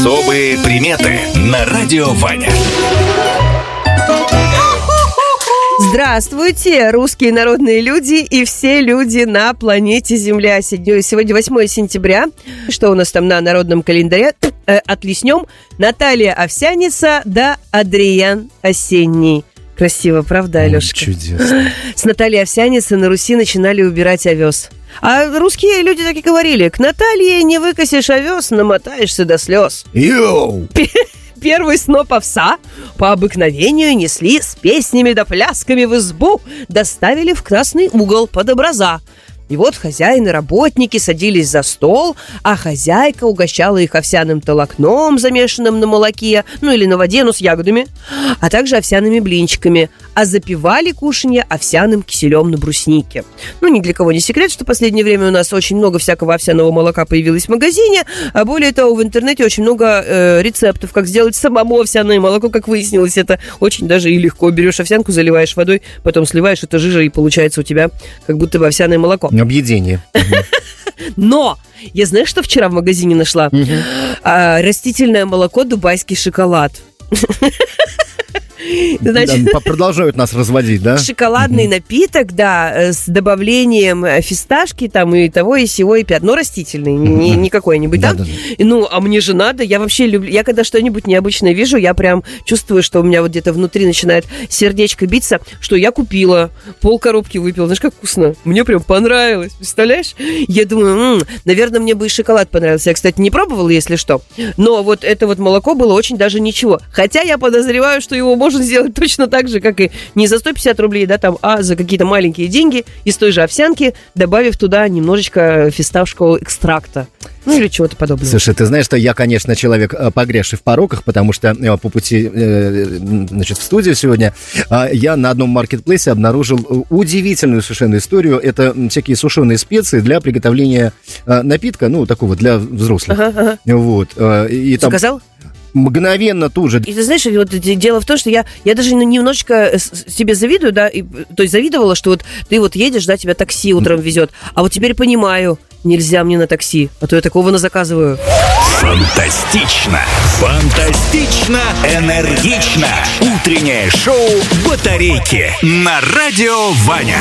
Особые приметы на радио Ваня. Здравствуйте, русские народные люди и все люди на планете Земля. Сегодня 8 сентября. Что у нас там на народном календаре? Отлеснем. Наталья Овсяница да Адриан Осенний. Красиво, правда, Алешка? Чудесно. С Натальей Овсяницей на Руси начинали убирать овес. А русские люди так и говорили: к Наталье не выкосишь овес, намотаешься до слез. Йоу! Первый сноп овса по обыкновению несли с песнями да плясками в избу, доставили в красный угол под образа. И вот хозяин и работники садились за стол, а хозяйка угощала их овсяным толокном, замешанным на молоке, или на воде, но с ягодами, а также овсяными блинчиками, а запивали кушанье овсяным киселем на бруснике. Ни для кого не секрет, что в последнее время у нас очень много всякого овсяного молока появилось в магазине, а более того, в интернете очень много рецептов, как сделать самому овсяное молоко. Как выяснилось, это очень даже и легко. Берешь овсянку, заливаешь водой, потом сливаешь, это жижа, и получается у тебя как будто бы овсяное молоко. Объедение. Но я, знаешь, что вчера в магазине нашла? Растительное молоко, дубайский шоколад. Значит, продолжают нас разводить, да? Шоколадный напиток, да, с добавлением фисташки там и того, и сего, и пят. Но растительный, не какой-нибудь, да? А мне же надо, я вообще люблю. Я когда что-нибудь необычное вижу, я прям чувствую, что у меня вот где-то внутри начинает сердечко биться, что я купила, полкоробки выпила. Знаешь, как вкусно. Мне прям понравилось, представляешь? Я думаю, наверное, мне бы и шоколад понравился. Я, кстати, не пробовала, если что. Но вот это вот молоко было очень даже ничего. Хотя я подозреваю, что его можно сделать точно так же, как и не за 150 рублей, да, там, а за какие-то маленькие деньги из той же овсянки, добавив туда немножечко фисташкового экстракта. Или чего-то подобного. Слушай, ты знаешь, что я, конечно, человек, погрязший в пороках, потому что по пути, в студию сегодня я на одном маркетплейсе обнаружил удивительную совершенно историю. Это всякие сушеные специи для приготовления напитка, такого для взрослых. Вот. И там... Заказал? Мгновенно тут же. И ты знаешь, вот дело в том, что я даже немножечко себе завидую, да, то есть завидовала, что вот ты вот едешь, да, тебя такси утром везет, а вот теперь понимаю, нельзя мне на такси, а то я такого назаказываю. Фантастично, фантастично, энергично. Утреннее шоу «Батарейки» на радио Ваня.